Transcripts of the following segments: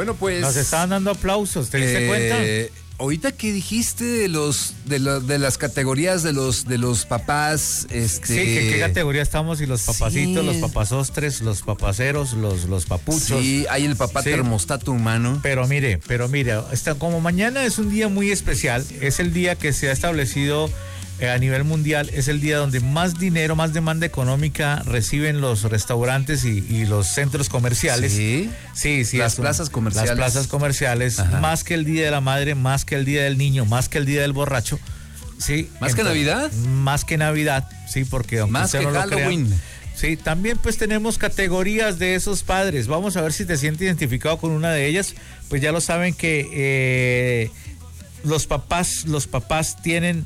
Bueno, pues... Nos estaban dando aplausos, ¿te diste cuenta? Ahorita que dijiste de las categorías de los papás, Sí, que en qué categoría estamos, y los papacitos, los papasostres, los papaceros, los papuchos. Sí, hay el papá termostato humano. Pero mire, como mañana es un día muy especial, es el día que se ha establecido a nivel mundial, es el día donde más dinero, más demanda económica reciben los restaurantes y los centros comerciales. Sí. Las plazas comerciales. Las plazas comerciales, más que el Día de la Madre, más que el Día del Niño, más que el Día del Borracho. Sí. ¿Más que Navidad? Más que Navidad, sí, porque aunque más usted que no lo Halloween. crea, sí, también pues tenemos categorías de esos padres. Vamos a ver si te sientes identificado con una de ellas. Pues ya lo saben que los papás tienen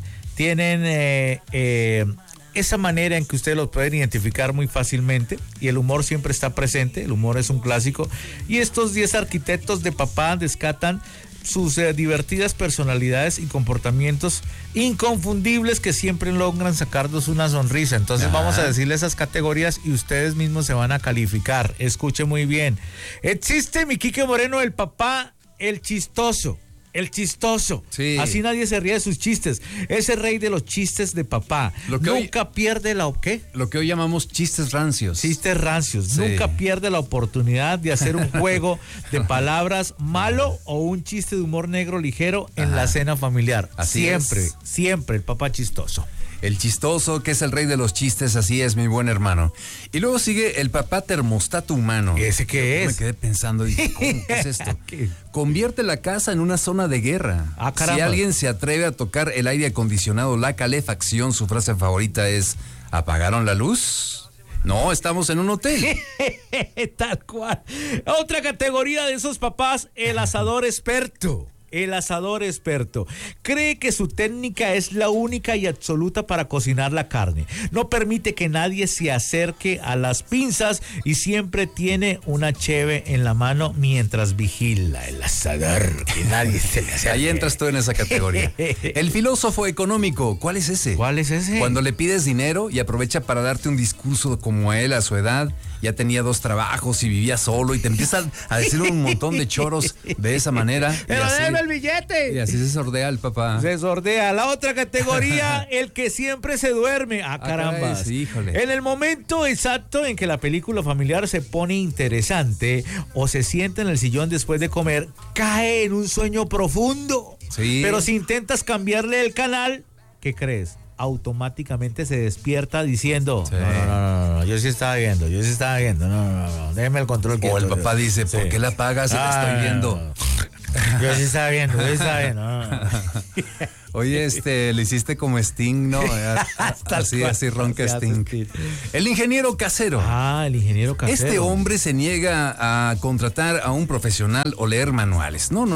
esa manera en que ustedes los pueden identificar muy fácilmente, y el humor siempre está presente, el humor es un clásico, y estos 10 arquitectos de papá descatan sus divertidas personalidades y comportamientos inconfundibles que siempre logran sacarnos una sonrisa. Entonces vamos a decirle esas categorías y ustedes mismos se van a calificar. Escuche muy bien. Existe, mi Quique Moreno, el papá, el chistoso. El chistoso. Sí. Así nadie se ríe de sus chistes. Es el rey de los chistes de papá. Nunca pierde la... ¿Qué? Lo que hoy llamamos chistes rancios. Chistes rancios. Sí. Nunca pierde la oportunidad de hacer un juego de palabras malo o un chiste de humor negro ligero en la cena familiar. Así siempre el papá chistoso. El chistoso, que es el rey de los chistes, así es, mi buen hermano. Y luego sigue el papá termostato humano. ¿Ese qué es? Me quedé pensando, dije, ¿cómo, qué es esto? Convierte la casa en una zona de guerra. Si alguien se atreve a tocar el aire acondicionado, la calefacción, su frase favorita es, ¿apagaron la luz? No, estamos en un hotel. Tal cual. Otra categoría de esos papás, el asador experto. El asador experto cree que su técnica es la única y absoluta para cocinar la carne. No permite que nadie se acerque a las pinzas y siempre tiene una cheve en la mano mientras vigila el asador. Que nadie se le acerque. Ahí entras tú en esa categoría. El filósofo económico, ¿cuál es ese? ¿Cuál es ese? Cuando le pides dinero y aprovecha para darte un discurso como él a su edad. Ya tenía 2 trabajos y vivía solo y te empiezan a decir un montón de choros de esa manera. ¡Pero déme el billete! Y así se sordea el papá. Se sordea. La otra categoría, el que siempre se duerme. Caramba. Híjole. En el momento exacto en que la película familiar se pone interesante o se sienta en el sillón después de comer, cae en un sueño profundo. Sí. Pero si intentas cambiarle el canal, ¿qué crees? Automáticamente se despierta diciendo, no, yo sí estaba viendo, no, déjeme el control. O el papá dice, ¿por qué la apagas si la estoy viendo? No. Yo sí estaba viendo, no. Oye, le hiciste como Sting, ¿no? Así ronca Sting. El ingeniero casero. El ingeniero casero. Este hombre se niega a contratar a un profesional o leer manuales. No.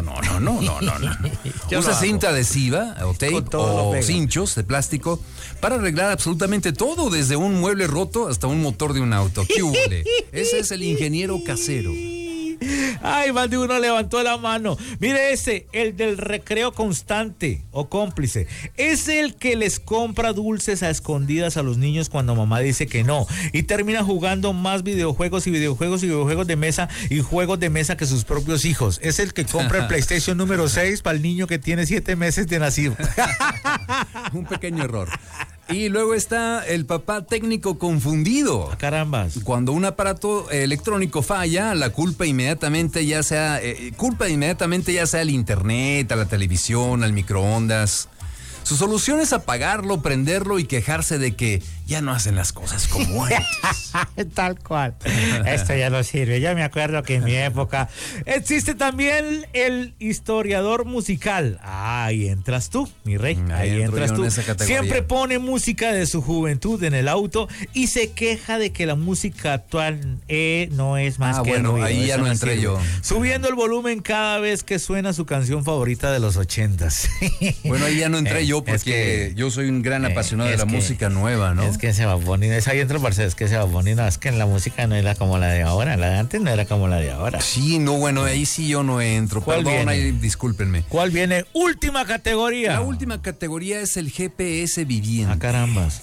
Usa cinta adhesiva o tape o cinchos de plástico para arreglar absolutamente todo, desde un mueble roto hasta un motor de un auto. ¿Qué huele? Ese es el ingeniero casero. Ay, más de uno levantó la mano. Mire el del recreo constante o cómplice. Es el que les compra dulces a escondidas a los niños cuando mamá dice que no. Y termina jugando más videojuegos de mesa y juegos de mesa que sus propios hijos. Es el que compra el PlayStation número 6 para el niño que tiene 7 meses de nacido. Un pequeño error. Y luego está el papá técnico confundido. Carambas. Cuando un aparato electrónico falla, la culpa inmediatamente ya sea el internet, a la televisión, al microondas. Su solución es apagarlo, prenderlo y quejarse de que ya no hacen las cosas como antes. Tal cual. Esto ya no sirve. Yo me acuerdo que en mi época existe también el historiador musical. Ahí entras tú, mi rey. Ahí entras tú. Siempre pone música de su juventud en el auto y se queja de que la música actual no es más que ruido. Ahí ya no entré yo. Subiendo el volumen cada vez que suena su canción favorita de los 80s. Bueno, ahí ya no entré yo porque yo soy un gran apasionado de la música nueva, ¿no? Es que ese Bad Bunny, es ahí entra Marcelo, es que ese Bad Bunny, no, es que la música no era como la de ahora, la de antes no era como la de ahora. Sí, no, bueno, ahí sí yo no entro. Perdón, ahí discúlpenme. ¿Cuál viene? Última categoría. La última categoría es el GPS viviente. Carambas.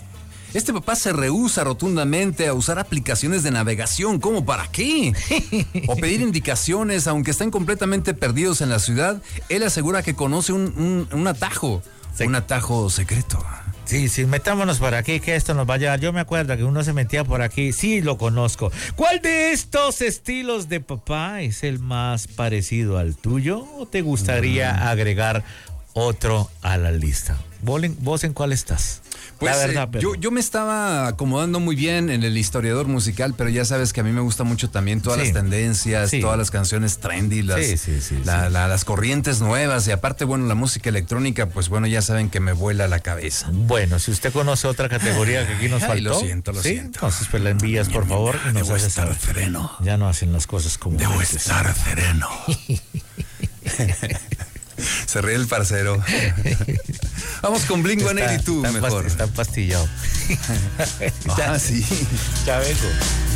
Este papá se rehúsa rotundamente a usar aplicaciones de navegación. ¿Cómo? ¿Para qué? O pedir indicaciones, aunque estén completamente perdidos en la ciudad. Él asegura que conoce un atajo, un atajo secreto. Sí, metámonos por aquí, que esto nos va a llevar. Yo me acuerdo que uno se metía por aquí. Sí, lo conozco. ¿Cuál de estos estilos de papá es el más parecido al tuyo? ¿O te gustaría agregar otro a la lista? ¿Vos en cuál estás? Pues la verdad, yo me estaba acomodando muy bien en el historiador musical, pero ya sabes que a mí me gusta mucho también todas las tendencias, todas las canciones trendy, las corrientes nuevas, y aparte, bueno, la música electrónica, pues bueno, ya saben que me vuela la cabeza. Bueno, si usted conoce otra categoría que aquí nos faltó. Lo siento. Entonces pues la envías, por favor, y nos haces saber. Sereno. Ya no hacen las cosas como debo estar sereno. Se ríe el parcero. Vamos con Blink-182 mejor. Está empastillado. Sí. Ya vengo.